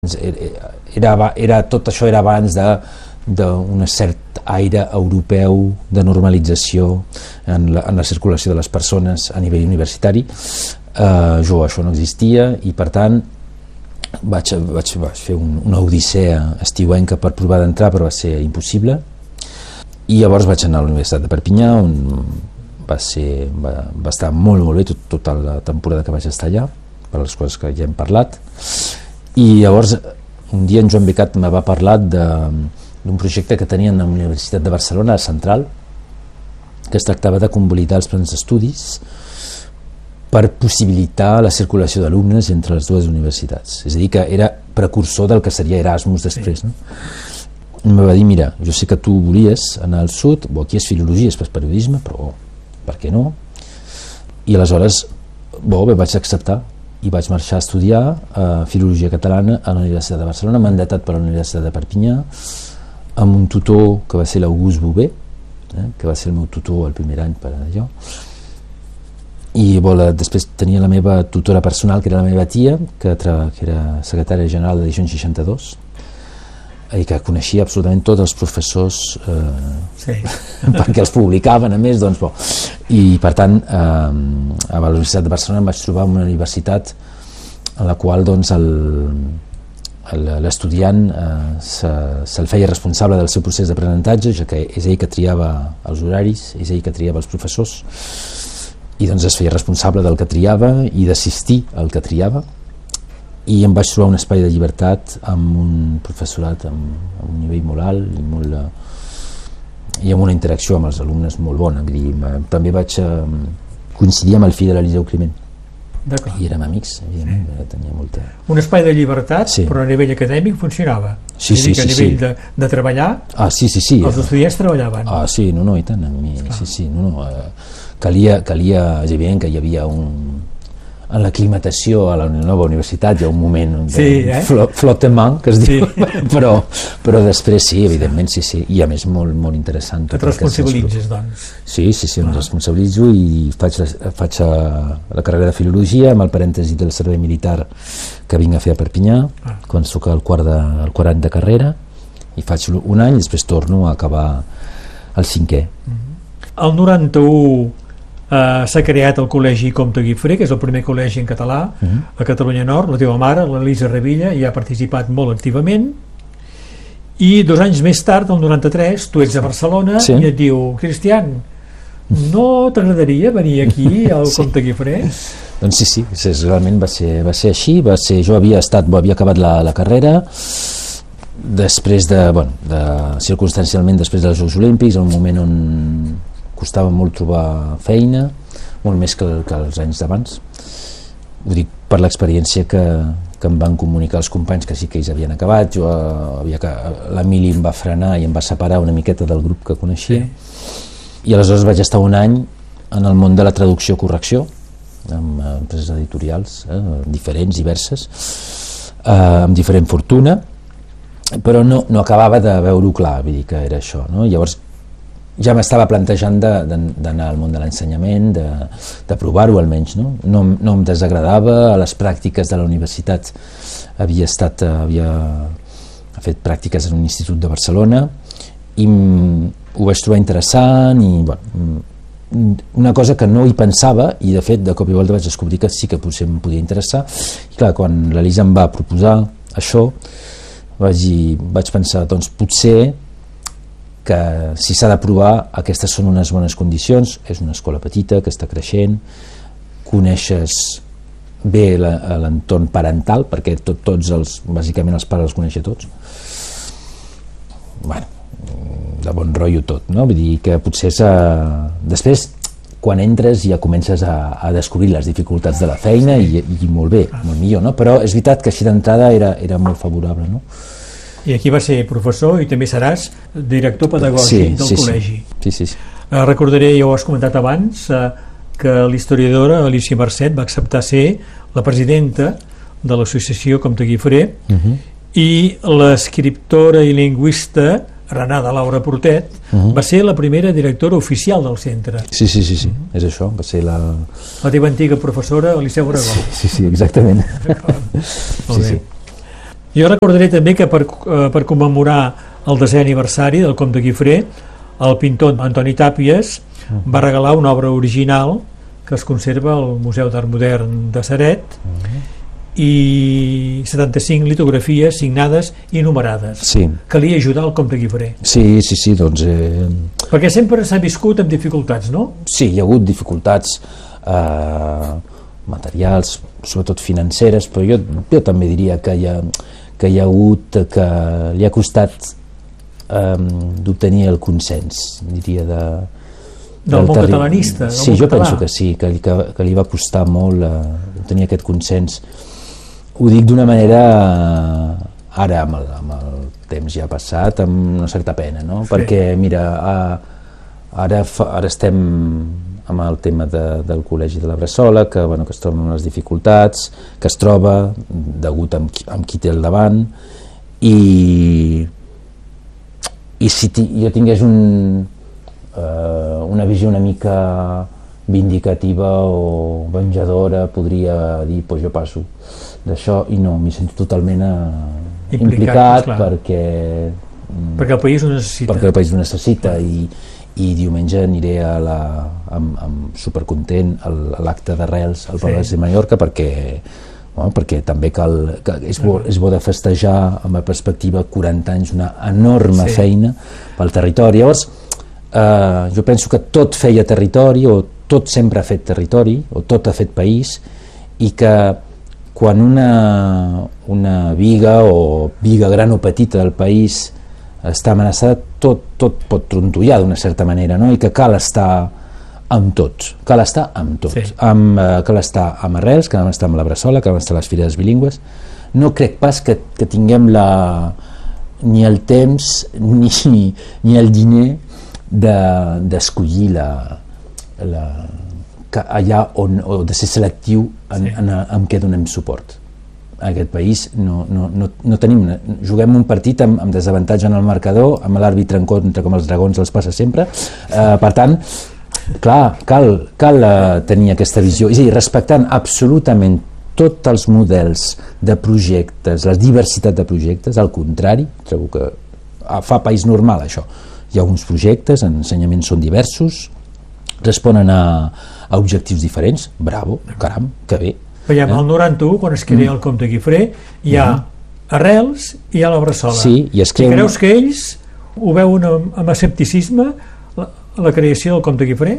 Tot això era abans d'un cert aire europeu de normalització en la circulació de les persones a nivell universitari. Això no existia i per tant vaig fer una odissea estiuenca per provar d'entrar, però va ser impossible, i llavors vaig anar a la Universitat de Perpinyà, on va estar molt bé tota la temporada que vaig estar allà, per les coses que ja hem parlat. I llavors un dia en Joan Becat me va parlar d'un projecte que tenien a la Universitat de Barcelona, a Central, que es tractava de convalidar els plans d'estudis per possibilitar la circulació d'alumnes entre les dues universitats. És a dir, que era precursor del que seria Erasmus després, no? Em va dir, mira, jo sé que tu volies anar al sud, aquí és filologia, és periodisme, però per què no? I aleshores vaig acceptar i vaig marxar a estudiar filologia catalana a la Universitat de Barcelona, mandatat per la Universitat de Perpinyà, amb un tutor que va ser l'August Bové, que va ser el meu tutor el primer any per allò, i després tenia la meva tutora personal, que era la meva tia, que era secretària general de Edicions 62, i que coneixia absolutament tots els professors, perquè els publicaven a més, i per tant a la Universitat de Barcelona em vaig trobar en una universitat en la qual l'estudiant se'l feia responsable del seu procés d'aprenentatge, ja que és ell que triava els horaris, és ell que triava els professors, i es feia responsable del que triava i d'assistir al que triava, i em vaig trobar un espai de llibertat amb un professorat amb un nivell molt alt i amb una interacció amb els alumnes molt bona. També vaig coincidir amb el fill de l'Eliseu Climent i érem amics, evidentment. Tenia molta... Un espai de llibertat, però a nivell acadèmic funcionava. Sí. A nivell de treballar, els estudiants treballaven. I tant. Calia, és evident que hi havia en l'aclimatació a la nova universitat hi ha un moment de flottement, que es diu, però després evidentment, i a més molt interessant. Et responsabilitzes, doncs? Sí, em responsabilitzo i faig la carrera de filologia amb el parèntesi del servei militar que vinc a fer a Perpinyà, quan soc al quart any de carrera, i faig un any i després torno a acabar el 5è. El 91 s'ha creat el Col·legi Comte Guifré, que és el primer col·legi en català a Catalunya Nord. La teva mare, l'Elisa Revilla, hi ha participat molt activament, i 2 anys més tard, el 93, tu ets a Barcelona i et diu, Cristian, no t'agradaria venir aquí al Comte Guifré? Doncs sí, realment va ser així. Jo havia acabat la carrera després circumstancialment després dels Jocs Olímpics, en un moment on costava molt trobar feina, molt més que els anys d'abans. Ho dic per l'experiència que em van comunicar els companys, que sí que ells havien acabat. L'Emili em va frenar i em va separar una miqueta del grup que coneixia, i aleshores vaig estar un any en el món de la traducció-correcció amb empreses editorials diferents, diverses, amb diferent fortuna, però no acabava de veure-ho clar, vull dir que era això, no? Llavors ja m'estava plantejant d'anar al món de l'ensenyament, de provar-ho almenys, no? No em desagradava. A les pràctiques de la universitat havia fet pràctiques en un institut de Barcelona i ho vaig trobar interessant, i una cosa que no hi pensava, i de fet de cop i volta vaig descobrir que sí que potser em podia interessar. I clar, quan l'Elisa em va proposar això, vaig pensar, doncs potser que si s'ha de provar, aquestes són unes bones condicions. És una escola petita que està creixent, coneixes bé l'entorn parental, perquè bàsicament els pares els coneix a tots, de bon rotllo tot, no? Vull dir que potser després, quan entres, ja comences a descobrir les dificultats de la feina, i molt bé, molt millor, no? Però és veritat que així d'entrada era molt favorable, no? I aquí va ser professor i també seràs director pedagògic del col·legi. Sí. Recordaré, ja ho has comentat abans, que l'historiadora Alicia Marcet va acceptar ser la presidenta de l'associació Comte Guifré, i l'escriptora i lingüista Renada Laura Portet va ser la primera directora oficial del centre. Sí, és això, va ser la teva antiga professora, Eliseu Aragó. Sí, exactament. Molt bé. Jo recordaré també que per commemorar el 10è aniversari del Comte Guifré, el pintor Antoni Tàpies va regalar una obra original que es conserva al Museu d'Art Modern de Ceret i 75 litografies signades i numerades. Sí. Calia ajudar el Comte Guifré. Sí, doncs... Perquè sempre s'ha viscut amb dificultats, no? Sí, hi ha hagut dificultats materials, sobretot financeres, però jo també diria que hi ha hagut, que li ha costat d'obtenir el consens, diria, del món catalanista. Sí, jo penso que sí, que li va costar molt obtenir aquest consens. Ho dic d'una manera, ara amb el temps ja passat, amb una certa pena, no? Sí. Perquè, mira, ara estem amb el tema del Col·legi de la Bressola, que es troba amb les dificultats, que es troba degut amb qui té al davant, i si jo tingués una visió una mica vindicativa o venjadora, podria dir, jo passo d'això, i no, m'hi sento totalment implicat perquè el país ho necessita. Perquè el país ho necessita, i diumenge aniré supercontent a l'acte d'Arrels al Palau de Mallorca, perquè també és bo de festejar amb la perspectiva 40 anys, una enorme feina pel territori. Llavors jo penso que tot feia territori, o tot sempre ha fet territori, o tot ha fet país, i que quan una viga, o viga gran o petita del país està amenaçada, tot pot trontollar d'una certa manera, no? I que cal estar amb tots, cal estar amb Arrels, cal estar amb la Bressola, cal estar a les Fires Bilingües. No crec pas que tinguem ni el temps ni el diner d'escollir allà on, o de ser selectiu en què donem suport. En aquest país no tenim, juguem un partit amb desavantatge en el marcador, amb l'àrbitre en contra, com els dragons els passa sempre, per tant, clar, cal tenir aquesta visió, és a dir, respectant absolutament tots els models de projectes, la diversitat de projectes. Al contrari, trobo que fa país normal això. Hi ha uns projectes, en ensenyament són diversos, responen a objectius diferents, bravo, caram, que bé. Veiem, al 91, quan es crea el Comte Guifré, hi ha Arrels i hi ha la Bressola. Sí, i creus que ells ho veuen amb escepticisme, la creació del Comte Guifré?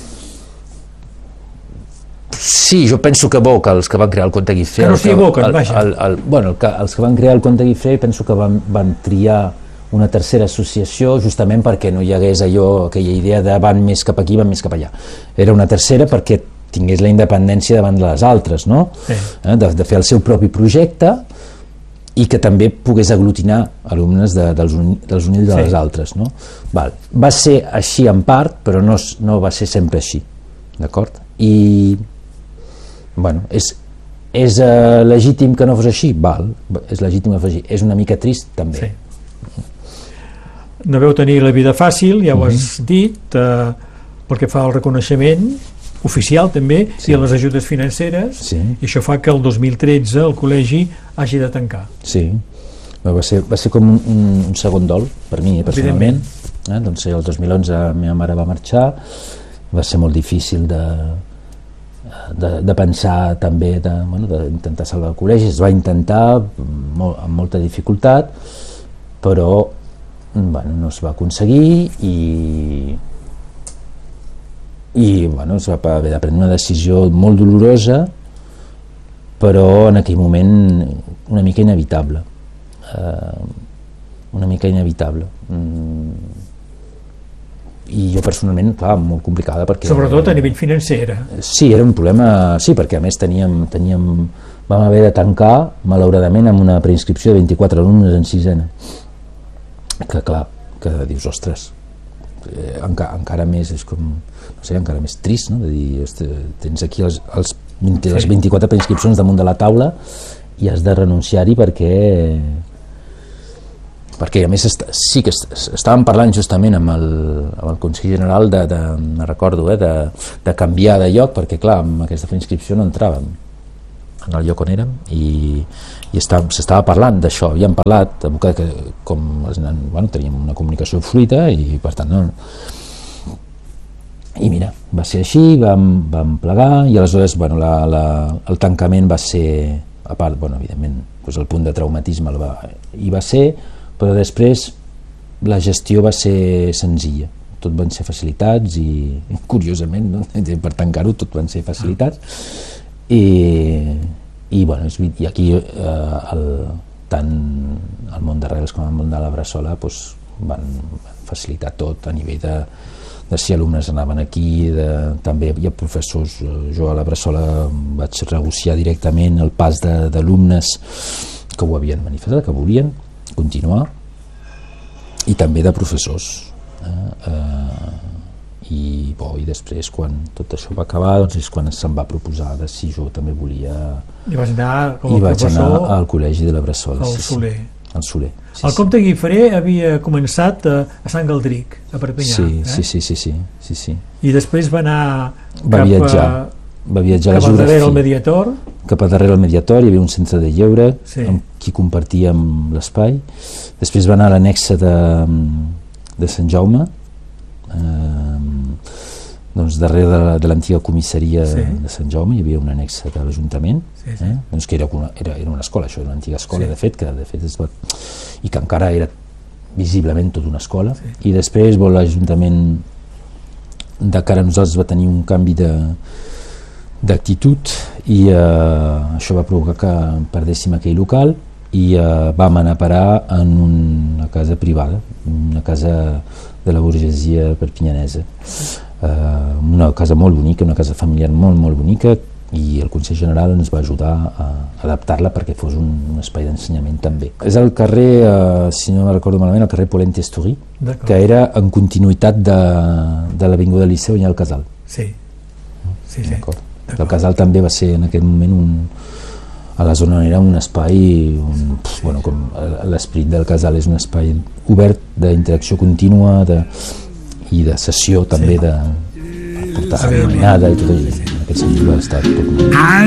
Sí, jo penso que bo que els que van crear el Comte Guifré... Que no s'hi aboquen, vaja. Els que van crear el Comte Guifré penso que van triar una tercera associació justament perquè no hi hagués aquella idea de van més cap aquí, van més cap allà. Era una tercera perquè tingués la independència davant de les altres, no? Sí. De fer el seu propi projecte i que també pogués aglutinar alumnes dels units de les altres, no? Va ser així en part, però no va ser sempre així, d'acord? I bueno, és legítim que no fos així? És legítim que no fos així. És una mica trist, també. Sí. No veu tenir la vida fàcil, ja ho has dit, pel que fa al reconeixement oficial també, i a les ajudes financeres, i això fa que el 2013 el col·legi hagi de tancar. Sí, va ser com un segon dol per mi, personalment. Doncs el 2011 la meva mare va marxar, va ser molt difícil de pensar també d'intentar salvar el col·legi. Es va intentar amb molta dificultat, però no es va aconseguir, i es va haver de prendre una decisió molt dolorosa, però en aquell moment una mica inevitable. I jo personalment, clar, molt complicada, perquè... Sobretot a nivell financer. Sí, era un problema, sí, perquè a més vam haver de tancar, malauradament, amb una preinscripció de 24 alumnes en sisena. Que clar, que dius, ostres, encara més, és com, no sé, encara més trist, no? De dir, tens aquí les 24 preinscripcions damunt de la taula i has de renunciar-hi perquè a més sí que estàvem parlant justament amb el Consell General me recordo, de canviar de lloc, perquè clar, amb aquesta preinscripció no entràvem en el lloc on érem, i i s'estava parlant d'això, havíem parlat que com teníem una comunicació fluida i per tant i mira, va ser així, vam plegar i aleshores el tancament va ser, a part, evidentment doncs el punt de traumatisme hi va ser, però després la gestió va ser senzilla, tot van ser facilitats i curiosament, no? Per tancar-ho tot van ser facilitats i aquí tant el món d'Arrels com el món de la Bressola van facilitar tot a nivell de si alumnes anaven aquí, també hi ha professors. Jo a la Bressola vaig negociar directament el pas d'alumnes que ho havien manifestat, que volien continuar, i també de professors. I després, quan tot això va acabar, doncs és quan se'm va proposar si jo també volia... I vaig anar com a professor... I vaig anar al col·legi de la Bressola. Al Soler. Al Soler. El comte Guifré havia començat a Sant Galdric, a Perpinyà. Sí. I després va anar va viatjar cap a darrere el Mediator. Cap a darrere el Mediator hi havia un centre de lleure amb qui compartíem l'espai. Després va anar a l'annexa de Sant Jaume, doncs darrere de l'antiga comissaria de Sant Jaume hi havia una annexa de l'Ajuntament, doncs que era una escola, això era una antiga escola, de fet i que encara era visiblement tota una escola. I després l'Ajuntament de cara a nosaltres va tenir un canvi d'actitud i això va provocar que perdéssim aquell local i vam anar a parar en una casa privada, una casa de la burgesia perpinyanesa, una casa molt bonica, una casa familiar molt bonica, i el Consell General ens va ajudar a adaptar-la perquè fos un espai d'ensenyament també. És al carrer, si no recordo malament, el carrer Polent-Esturi, que era en continuïtat de l'avinguda del Liceu, on hi ha el Casal. Sí. El Casal també va ser en aquell moment a la zona on era un espai com l'esperit del Casal és un espai obert d'interacció contínua i de sessió també de portar caminada i tot allò. En aquest sentit va estar tot molt.